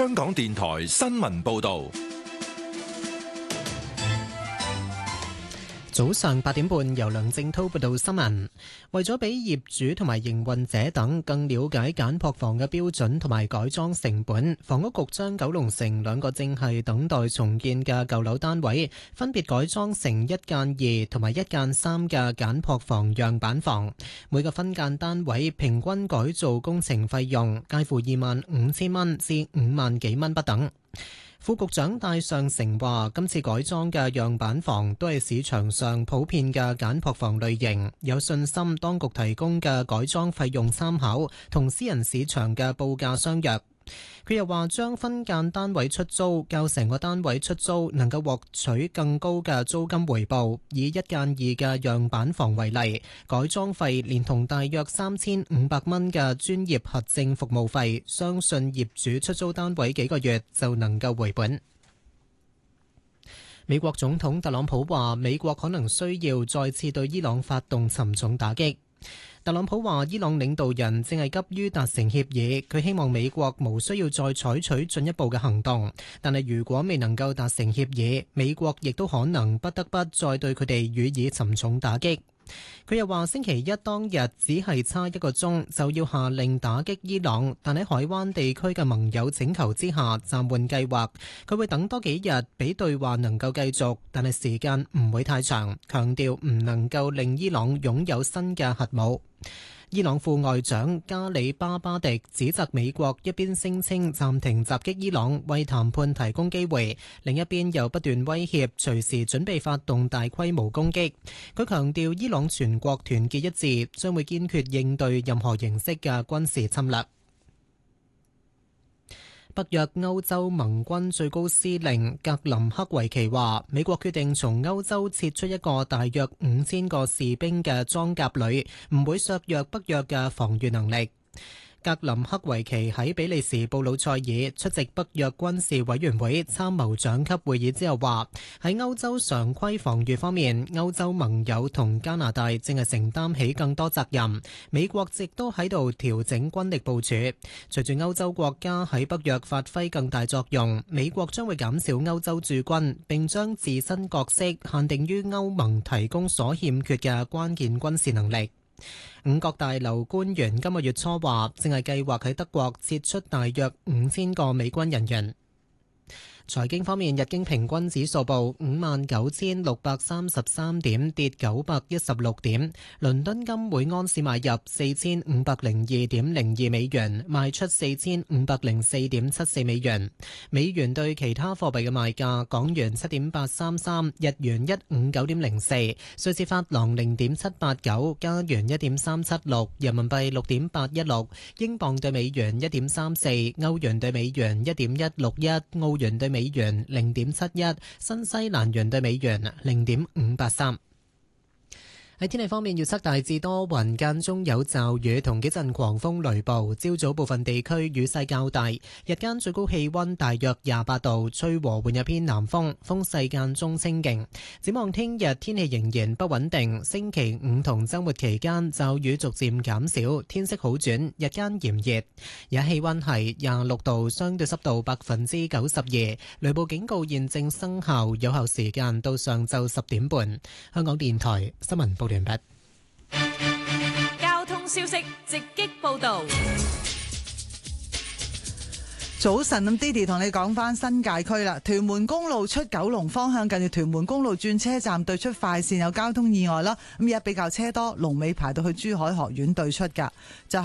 香港電台新聞報道。 早上8點半，由梁正濤報道新聞。為咗俾業主同埋營運者等更了解簡樸房嘅標準同埋改裝成本，房屋局將九龍城兩個正係等待重建嘅舊樓單位，分別改裝成1間2同埋1間3嘅簡樸房樣板房。每個分間單位平均改造工程費用介乎25,000蚊至5萬幾蚊不等。副局長戴尚成話：今次改裝嘅樣板房都係市場上普遍嘅簡樸房類型，有信心當局提供嘅改裝費用參考同私人市場嘅報價相若。佢又話將分間單位出租，較成個單位出租能夠獲取更高嘅租金回報。以1間2嘅樣板房為例，改裝費連同大約3,500蚊嘅專業核證服務費，相信業主出租單位幾個月就能夠回本。美國總統特朗普話，美國可能需要再次對伊朗發動沉重打擊。特朗普話：伊朗領導人正係急於達成協議，佢希望美國無需要再採取進一步嘅行動。但係如果未能夠達成協議，美國亦都可能不得不再對佢哋予以沉重打擊。佢又話：星期一當日只係差1個鐘就要下令打擊伊朗，但喺海灣地區嘅盟友請求之下暫緩計劃。佢會等多幾日，俾對話能夠繼續，但係時間唔會太長，強調唔能夠令伊朗擁有新嘅核武。伊朗副外長加里巴巴迪指責美國一邊聲稱暫停襲擊伊朗，為談判提供機會，另一邊又不斷威脅隨時準備發動大規模攻擊。佢強調伊朗全國團結一致，將會堅決應對任何形式嘅軍事侵略。北約歐洲盟軍最高司令格林克維奇話，美國決定從歐洲撤出一個大約5000個士兵嘅裝甲旅，唔會削弱北約嘅防禦能力。格林克維奇喺比利時布魯塞爾出席北約軍事委員會參謀長級會議之後話，喺歐洲常規防禦方面，歐洲盟友同加拿大正係承擔起更多責任，美國亦都喺度調整軍力部署。隨住歐洲國家喺北約發揮更大作用，美國將會減少歐洲駐軍，並將自身角色限定於歐盟提供所欠缺嘅關鍵軍事能力。五角大樓官員今個月初話，正係計劃喺德國撤出大約5000個美軍人員。財經方面，日經平均指數報59,633點，跌916點。倫敦金每安士買入4502.02美元，賣出4504.74美元。美元對其他貨幣嘅賣價：港元7.833，日元159.04，瑞士法郎0.789，加元1.376，人民幣6.816，英鎊對美元1.34，歐元對美元1.161，澳元對美元0.71，新西蘭元對美元0.583。喺天氣方面，預測大致多雲，間中有驟雨同幾陣狂風雷暴。朝早部分地區雨勢較大，日間最高氣溫大約28度，吹和緩一偏南風，風勢間中清勁。展望聽日天氣仍然不穩定，星期5同週末期間驟雨逐漸減少，天色好轉，日間炎熱。而家氣溫係26度，相對濕度92%，雷暴警告現正生效，有效時間到上晝10點半。香港電台新聞報道完畢。 交通消息直擊報道。 早晨，咁 Didi 同你講翻新界區啦。屯門公路出九龍方向，近住屯門公路轉車站對出快線有交通意外啦。咁而家比較車多，龍尾排到去珠海學院對出噶。